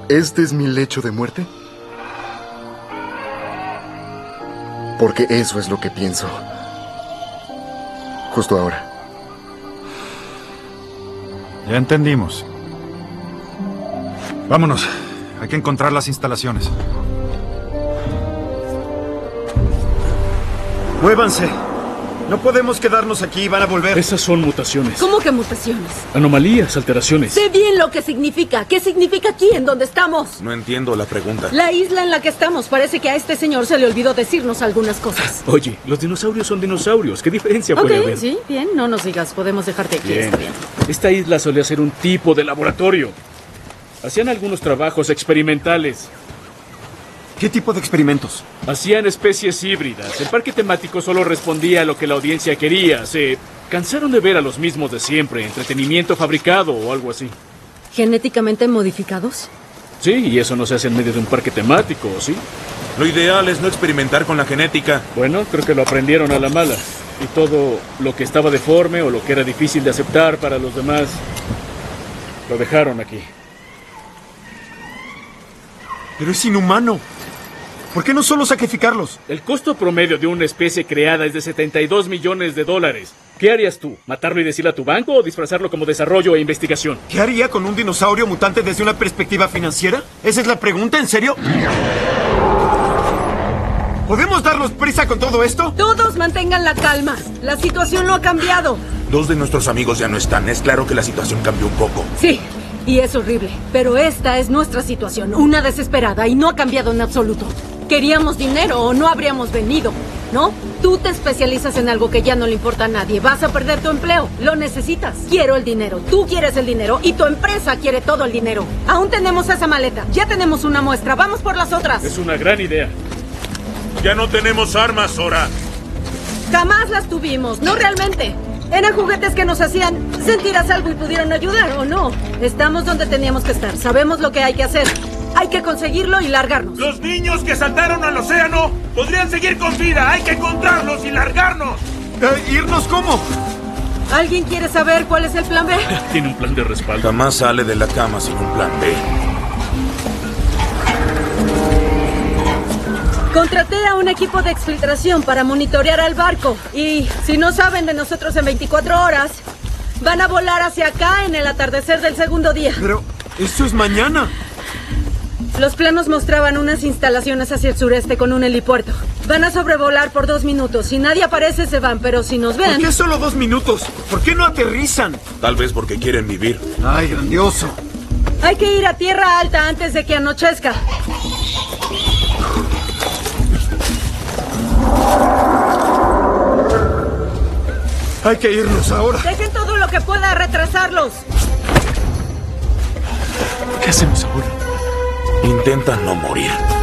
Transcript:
¿Este es mi lecho de muerte? Porque eso es lo que pienso. Justo ahora. Ya entendimos. Vámonos. Hay que encontrar las instalaciones. ¡Muévanse! No podemos quedarnos aquí, van a volver. Esas son mutaciones. ¿Cómo que mutaciones? Anomalías, alteraciones. Sé bien lo que significa. ¿Qué significa aquí, en donde estamos? No entiendo la pregunta. La isla en la que estamos. Parece que a este señor se le olvidó decirnos algunas cosas. Oye, los dinosaurios son dinosaurios. ¿Qué diferencia puede haber? Sí, bien. No nos digas. Podemos dejarte aquí. Bien. Está bien. Esta isla solía ser un tipo de laboratorio. Hacían algunos trabajos experimentales. ¿Qué tipo de experimentos? Hacían especies híbridas. El parque temático solo respondía a lo que la audiencia quería. Se cansaron de ver a los mismos de siempre. Entretenimiento fabricado o algo así. ¿Genéticamente modificados? Sí, y eso no se hace en medio de un parque temático, ¿sí? Lo ideal es no experimentar con la genética. Bueno, creo que lo aprendieron a la mala. Y todo lo que estaba deforme o lo que era difícil de aceptar para los demás, lo dejaron aquí. Pero es inhumano. ¿Por qué no solo sacrificarlos? El costo promedio de una especie creada es de $72 millones. ¿Qué harías tú? ¿Matarlo y decirle a tu banco o disfrazarlo como desarrollo e investigación? ¿Qué haría con un dinosaurio mutante desde una perspectiva financiera? ¿Esa es la pregunta? ¿En serio? ¿Podemos darnos prisa con todo esto? Todos mantengan la calma. La situación no ha cambiado. 2 de nuestros amigos ya no están. Es claro que la situación cambió un poco. Sí, y es horrible. Pero esta es nuestra situación. Una desesperada y no ha cambiado en absoluto. Queríamos dinero o no habríamos venido, ¿no? Tú te especializas en algo que ya no le importa a nadie. Vas a perder tu empleo. Lo necesitas. Quiero el dinero. Tú quieres el dinero y tu empresa quiere todo el dinero. Aún tenemos esa maleta. Ya tenemos una muestra. Vamos por las otras. Es una gran idea. Ya no tenemos armas, Sora. Jamás las tuvimos. No realmente. Eran juguetes que nos hacían sentir a salvo y pudieron ayudar, ¿o no? Estamos donde teníamos que estar. Sabemos lo que hay que hacer. Hay que conseguirlo y largarnos. Los niños que saltaron al océano podrían seguir con vida. Hay que encontrarlos y largarnos. ¿Irnos cómo? ¿Alguien quiere saber cuál es el plan B? Tiene un plan de respaldo. Jamás sale de la cama sin un plan B. Contraté a un equipo de exfiltración para monitorear al barco. Y si no saben de nosotros en 24 horas, van a volar hacia acá en el atardecer del segundo día. Pero eso es mañana. Los planos mostraban unas instalaciones hacia el sureste con un helipuerto. Van a sobrevolar por 2 minutos. Si nadie aparece, se van, pero si nos ven... ¿Por qué solo 2 minutos? ¿Por qué no aterrizan? Tal vez porque quieren vivir. ¡Ay, grandioso! Hay que ir a tierra alta antes de que anochezca. Hay que irnos ahora. Dejen todo lo que pueda retrasarlos. ¿Qué hacemos ahora? Intenta no morir.